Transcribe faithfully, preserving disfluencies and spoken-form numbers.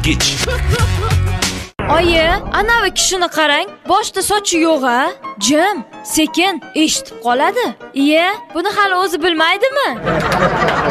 yirtgich. Oyi, anavi kishini qarang, boshda sochi yo'q-a? Jim, sekin eshitib qoladi. Iye, buni hali o'zi bilmaydimi?